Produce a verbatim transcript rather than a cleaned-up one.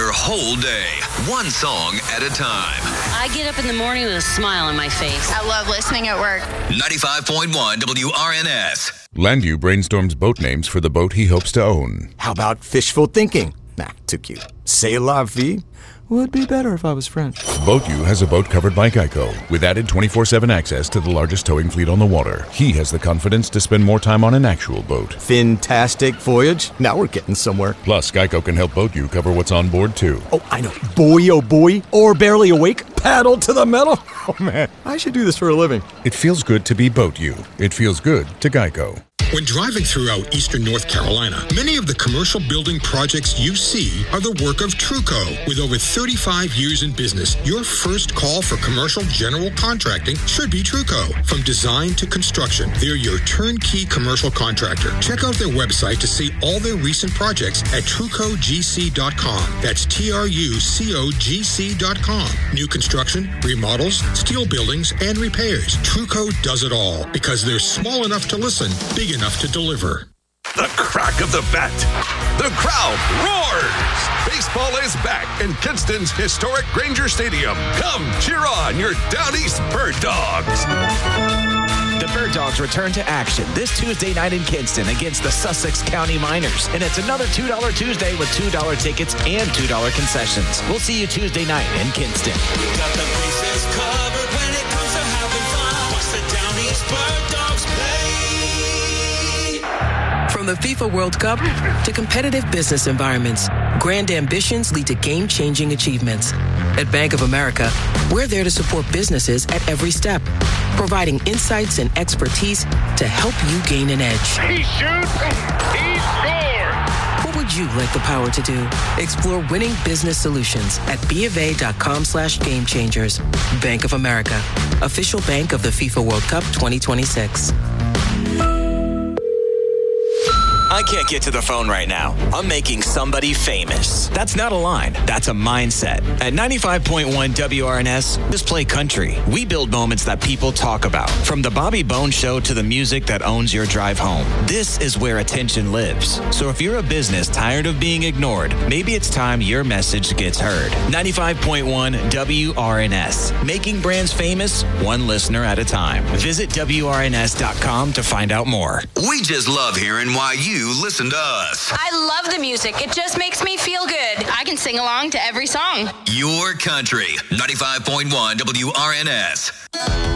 your whole day, one song at a time. I get up in the morning with a smile on my face. I love listening at work. ninety-five point one W R N S. Landview brainstorms boat names for the boat he hopes to own. How about fishful thinking? Nah, too cute. C'est la vie? Would be better if I was French. BoatU has a boat covered by Geico with added twenty-four seven access to the largest towing fleet on the water. He has the confidence to spend more time on an actual boat. Fantastic voyage. Now we're getting somewhere. Plus, Geico can help BoatU cover what's on board, too. Oh, I know. Boy, oh boy. Or barely awake. Paddle to the metal. Oh, man. I should do this for a living. It feels good to be BoatU. It feels good to Geico. When driving throughout eastern North Carolina, many of the commercial building projects you see are the work of Truco. With over thirty-five years in business, your first call for commercial general contracting should be Truco. From design to construction, they're your turnkey commercial contractor. Check out their website to see all their recent projects at truco g c dot com. That's T R U C O G C dot com. New construction, remodels, steel buildings, and repairs. Truco does it all because they're small enough to listen, big enough to deliver. The crack of the bat. The crowd roars. Baseball is back in Kinston's historic Granger Stadium. Come cheer on your Down East Bird Dogs. The Bird Dogs return to action this Tuesday night in Kinston against the Sussex County Miners. And it's another two dollar Tuesday with two dollar tickets and two dollar concessions. We'll see you Tuesday night in Kinston. We've got the bases covered when it comes to having fun. Watch the Down East Bird Dogs play. From the FIFA World Cup to competitive business environments, grand ambitions lead to game-changing achievements. At Bank of America, we're there to support businesses at every step, providing insights and expertise to help you gain an edge. He shoots, he scores! What would you like the power to do? Explore winning business solutions at bofa.com slash game changers. Bank of America, official bank of the FIFA World Cup twenty twenty-six. I can't get to the phone right now. I'm making somebody famous. That's not a line. That's a mindset. At ninety-five point one W R N S, just play country. We build moments that people talk about. From the Bobby Bones Show to the music that owns your drive home. This is where attention lives. So if you're a business tired of being ignored, maybe it's time your message gets heard. ninety-five point one W R N S. Making brands famous, one listener at a time. Visit W R N S dot com to find out more. We just love hearing why you listen to us. I love the music. It just makes me feel good. I can sing along to every song. Your country, ninety-five point one W R N S.